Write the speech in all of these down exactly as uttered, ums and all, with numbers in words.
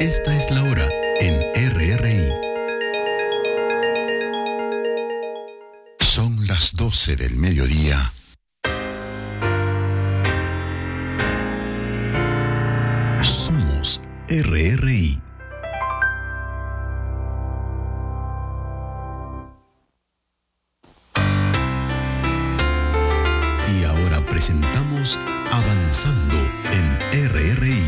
Esta es la hora en R R I. Son las doce del mediodía. Somos R R I. Y ahora presentamos Avanzando en R R I.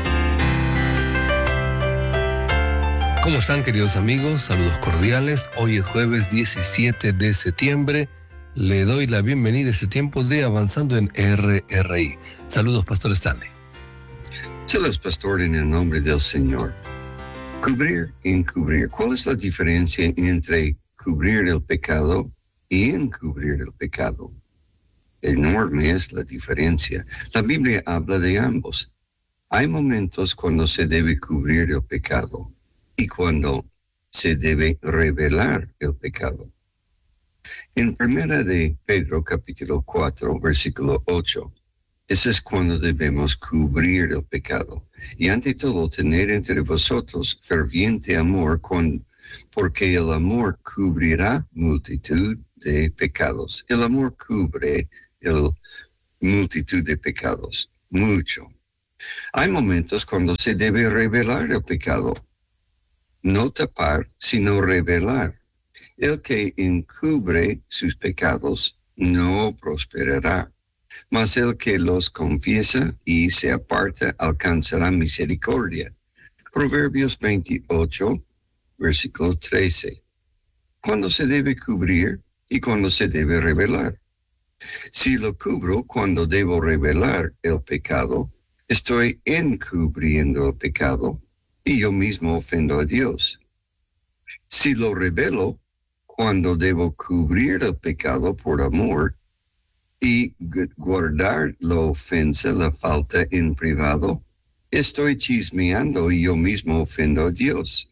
¿Cómo están, queridos amigos? Saludos cordiales. Hoy es jueves diecisiete de septiembre. Le doy la bienvenida a este tiempo de Avanzando en R R I. Saludos, Pastor Stanley. Saludos, Pastor, en el nombre del Señor. Cubrir y encubrir. ¿Cuál es la diferencia entre cubrir el pecado y encubrir el pecado? Enorme es la diferencia. La Biblia habla de ambos. Hay momentos cuando se debe cubrir el pecado y cuando se debe revelar el pecado. En primera de Pedro, capítulo cuatro, versículo ocho, ese es cuando debemos cubrir el pecado. Y ante todo, tener entre vosotros ferviente amor, con, porque el amor cubrirá multitud de pecados. El amor cubre el multitud de pecados, mucho. Hay momentos cuando se debe revelar el pecado. No tapar, sino revelar. El que encubre sus pecados no prosperará, mas el que los confiesa y se aparta alcanzará misericordia. Proverbios veintiocho, versículo trece. ¿Cuándo se debe cubrir y cuándo se debe revelar? Si lo cubro cuando debo revelar el pecado, estoy encubriendo el pecado y yo mismo ofendo a Dios. Si lo revelo cuando debo cubrir el pecado por amor y guardar la ofensa, la falta en privado, estoy chismeando y yo mismo ofendo a Dios.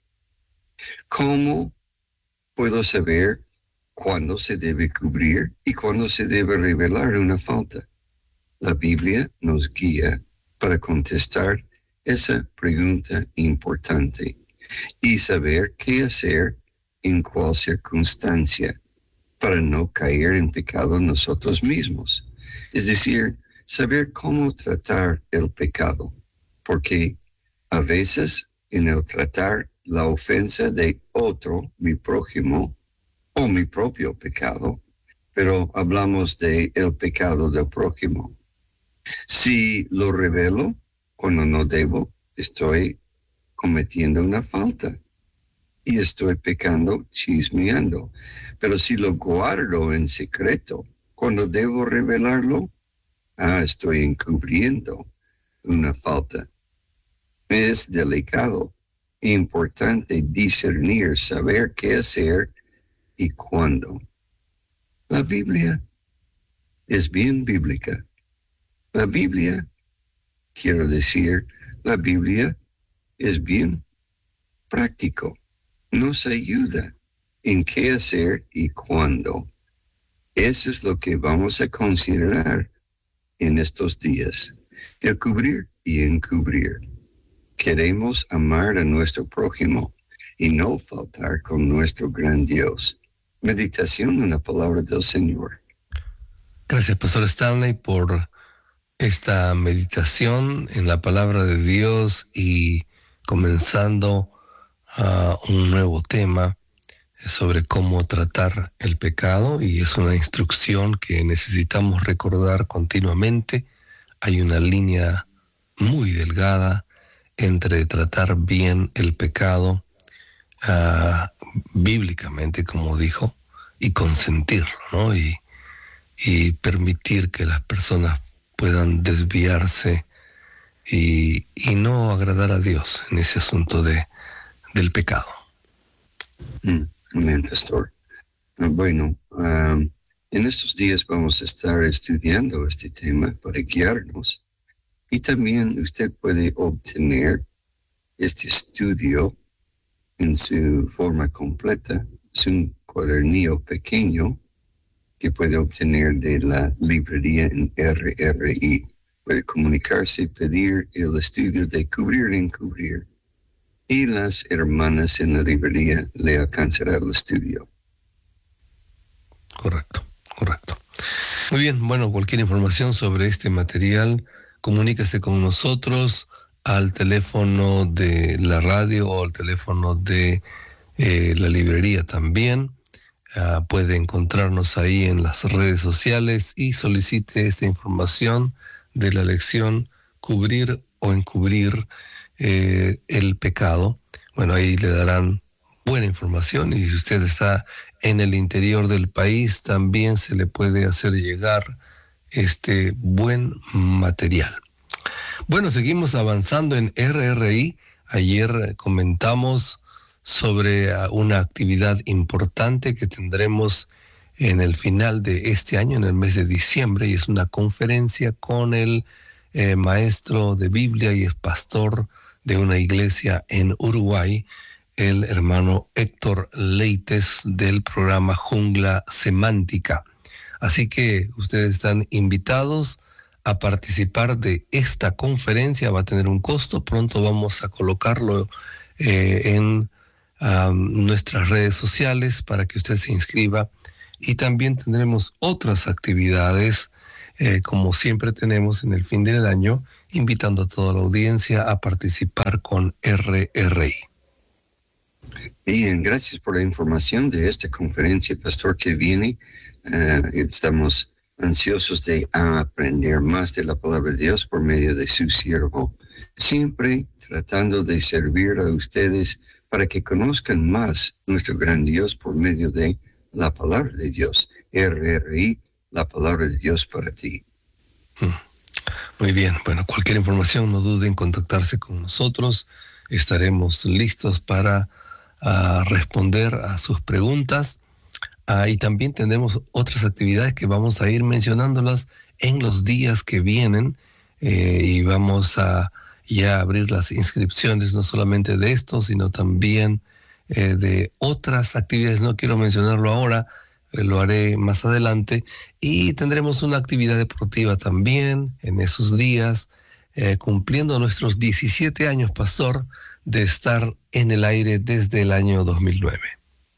¿Cómo puedo saber cuándo se debe cubrir y cuándo se debe revelar una falta? La Biblia nos guía para contestar esa pregunta importante y saber qué hacer en cuál circunstancia para no caer en pecado nosotros mismos. Es decir, saber cómo tratar el pecado, porque a veces en el tratar la ofensa de otro, mi prójimo, o mi propio pecado, pero hablamos de el pecado del prójimo. Si lo revelo cuando no debo, estoy cometiendo una falta y estoy pecando, chismeando. Pero si lo guardo en secreto, cuando debo revelarlo, ah, estoy encubriendo una falta. Es delicado e importante discernir, saber qué hacer y cuándo. La Biblia es bien bíblica. La Biblia, quiero decir, la Biblia es bien práctico. Nos ayuda en qué hacer y cuándo. Eso es lo que vamos a considerar en estos días. El cubrir y encubrir. Queremos amar a nuestro prójimo y no faltar con nuestro gran Dios. Meditación en la palabra del Señor. Gracias, Pastor Stanley, por esta meditación en la palabra de Dios y comenzando uh, un nuevo tema sobre cómo tratar el pecado, y es una instrucción que necesitamos recordar continuamente. Hay una línea muy delgada entre tratar bien el pecado uh, bíblicamente, como dijo, y consentirlo, ¿no? Y, y permitir que las personas puedan desviarse y, y no agradar a Dios en ese asunto de, del pecado. Mm, amén, Pastor. Bueno, um, en estos días vamos a estar estudiando este tema para guiarnos, y también usted puede obtener este estudio en su forma completa. Es un cuadernillo pequeño que puede obtener de la librería en R R I. Puede comunicarse y pedir el estudio de Cubrir y Encubrir. y las hermanas en la librería le alcanzará el estudio. Correcto, correcto. Muy bien, bueno, cualquier información sobre este material, comuníquese con nosotros al teléfono de la radio o al teléfono de eh, la librería también. Uh, puede encontrarnos ahí en las redes sociales y solicite esta información de la lección Cubrir o Encubrir eh, el Pecado. Bueno, ahí le darán buena información, y si usted está en el interior del país, también se le puede hacer llegar este buen material. Bueno, seguimos avanzando en R R I. Ayer comentamos sobre una actividad importante que tendremos en el final de este año, en el mes de diciembre, y es una conferencia con el eh, maestro de Biblia y es pastor de una iglesia en Uruguay, el hermano Héctor Leites, del programa Jungla Semántica. Así que ustedes están invitados a participar de esta conferencia. Va a tener un costo, pronto vamos a colocarlo eh, en um, nuestras redes sociales para que usted se inscriba, y también tendremos otras actividades eh, como siempre tenemos en el fin del año, invitando a toda la audiencia a participar con R R I. Bien, gracias por la información de esta conferencia, pastor, que viene. Uh, estamos ansiosos de aprender más de la palabra de Dios por medio de su siervo, siempre tratando de servir a ustedes para que conozcan más nuestro gran Dios por medio de la palabra de Dios. R R I, la palabra de Dios para ti. Muy bien, bueno, cualquier información no dude en contactarse con nosotros. Estaremos listos para uh, responder a sus preguntas. Uh, y también tendremos otras actividades que vamos a ir mencionándolas en los días que vienen, eh, y vamos a ya abrir las inscripciones no solamente de esto, sino también eh, de otras actividades. No quiero mencionarlo ahora, eh, lo haré más adelante, y tendremos una actividad deportiva también en esos días, eh, cumpliendo nuestros diecisiete años, pastor, de estar en el aire desde el año dos mil nueve.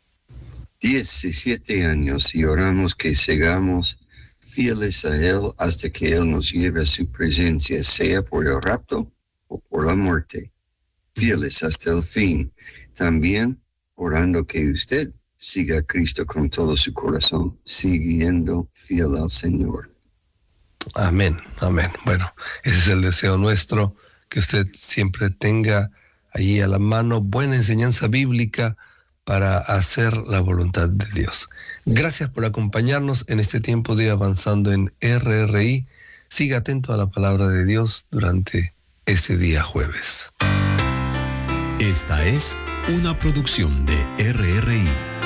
diecisiete años, y oramos que sigamos fieles a Él hasta que Él nos lleve a su presencia, sea por el rapto o por la muerte, fieles hasta el fin. También orando que usted siga a Cristo con todo su corazón, siguiendo fiel al Señor. Amén, amén. Bueno, ese es el deseo nuestro, que usted siempre tenga allí a la mano buena enseñanza bíblica para hacer la voluntad de Dios. Gracias por acompañarnos en este tiempo de Avanzando en R R I. Siga atento a la palabra de Dios durante este día jueves. Esta es una producción de R R I.